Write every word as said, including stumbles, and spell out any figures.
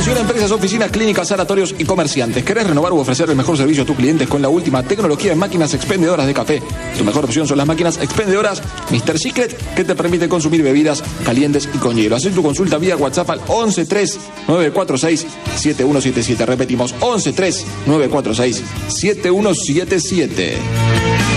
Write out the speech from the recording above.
Atención a empresas, oficinas, clínicas, sanatorios y comerciantes. ¿Querés renovar u ofrecer el mejor servicio a tus clientes con la última tecnología en máquinas expendedoras de café? Tu mejor opción son las máquinas expendedoras mister Secret, que te permiten consumir bebidas calientes y con hielo. Haz tu consulta vía WhatsApp al once tres nueve cuatro seis siete uno siete siete. Repetimos, once tres nueve cuatro seis siete uno siete siete.